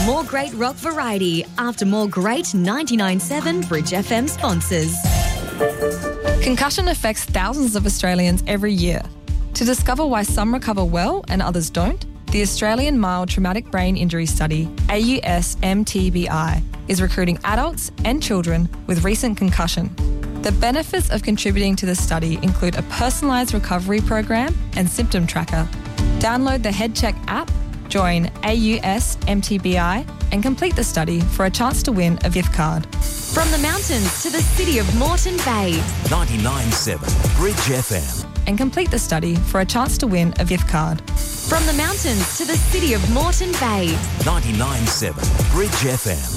More great rock variety after more great 99.7 Bridge FM sponsors. Concussion affects thousands of Australians every year. To discover why some recover well and others don't, the Australian Mild Traumatic Brain Injury Study, AUS-MTBI, is recruiting adults and children with recent concussion. The benefits of contributing to the study include a personalised recovery program and symptom tracker. Download the HeadCheck app, join AUS-MTBI and complete the study for a chance to win a gift card. From the mountains to the city of Moreton Bay. 99.7 Bridge FM. And complete the study for a chance to win a gift card. From the mountains to the city of Moreton Bay. 99.7 Bridge FM.